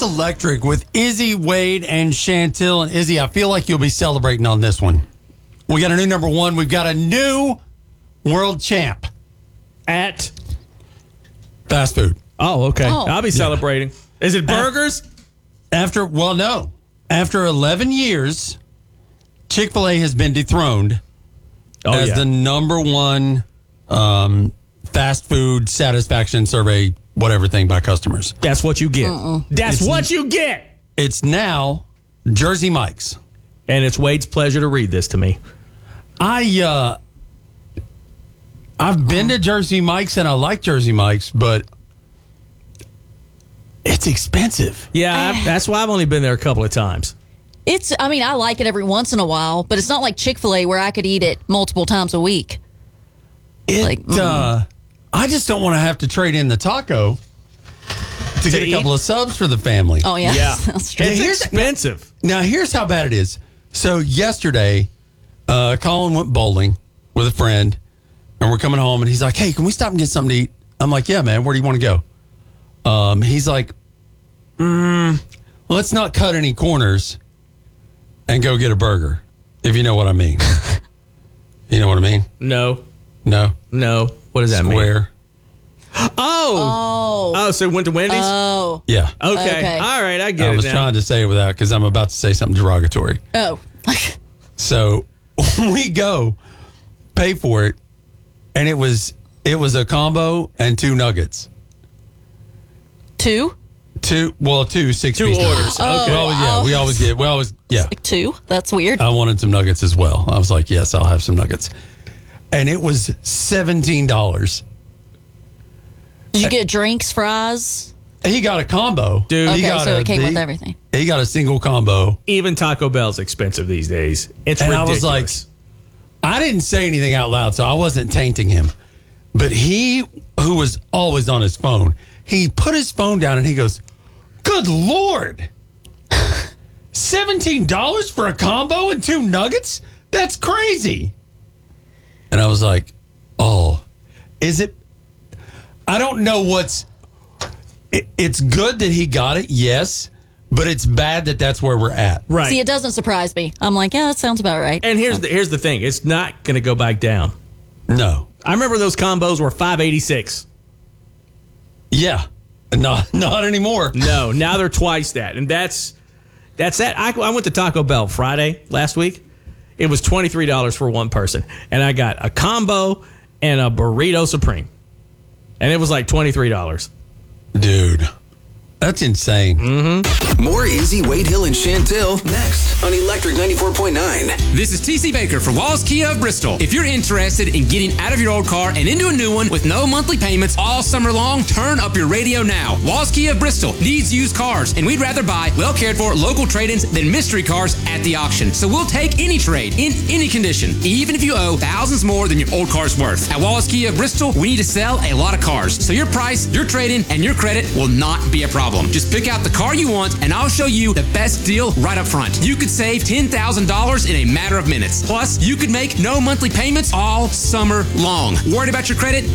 It's electric with Izzy, Wade, and Chantel. And Izzy, I feel like you'll be celebrating on this one. We got a new number one. We've got a new world champ At fast food. Oh, okay. Oh. I'll be celebrating. Is it burgers? After 11 years, Chick-fil-A has been dethroned as the number one fast food satisfaction survey, whatever thing by customers. That's what you get. That's what you get. It's now Jersey Mike's. And it's Wade's pleasure to read this to me. I've been to Jersey Mike's and I like Jersey Mike's, but it's expensive. Yeah, that's why I've only been there a couple of times. I like it every once in a while, but it's not like Chick-fil-A where I could eat it multiple times a week. I just don't want to have to trade in the taco to get a couple of subs for the family. Oh, yeah. Yeah. That's true. It's expensive. Now, here's how bad it is. So yesterday, Colin went bowling with a friend, and we're coming home, and he's like, hey, can we stop and get something to eat? I'm like, yeah, man, where do you want to go? He's like, let's not cut any corners and go get a burger, if you know what I mean. You know what I mean? No. No? What does that mean? Square. Oh, so went to Wendy's? Oh. Yeah. Okay. All right, I get it I was now. trying to say it without, because I'm about to say something derogatory. Oh. So we go, pay for it, and it was a combo and 2 nuggets. 2? Two 6-piece Two orders. Okay. Well, we always get 2? That's weird. I wanted some nuggets as well. I was like, yes, I'll have some nuggets. And it was $17. Did you get drinks, fries? He got a combo. Dude, Okay, so it came with everything. He got a single combo. Even Taco Bell's expensive these days. It's And ridiculous. I was like, I didn't say anything out loud, so I wasn't tainting him. But he, who was always on his phone, he put his phone down and he goes, good Lord. $17 for a combo and 2 nuggets? That's crazy. And I was like, oh, is it? I don't know it's good that he got it, yes, but it's bad that that's where we're at. right. See, it doesn't surprise me. I'm like, yeah, that sounds about right. And here's the thing. It's not going to go back down. No. I remember those combos were $5.86. Yeah. Not anymore. No, now they're twice that. And that's that. I went to Taco Bell Friday last week. It was $23 for one person. And I got a combo and a burrito supreme. And it was like $23. Dude, that's insane. More Izzy, Wade Hill, and Chantel next on Electric 94.9. This is TC Baker for Walls Kia of Bristol. If you're interested in getting out of your old car and into a new one with no monthly payments all summer long, turn up your radio now. Walls Kia of Bristol needs used cars, and we'd rather buy well cared for local trade-ins than mystery cars at the auction. So we'll take any trade in any condition, even if you owe thousands more than your old car's worth. At Walls Kia of Bristol, we need to sell a lot of cars, so your price, your trade-in, and your credit will not be a problem. Just pick out the car you want, and I'll show you the best deal right up front. You could save $10,000 in a matter of minutes. Plus, you could make no monthly payments all summer long. Worried about your credit?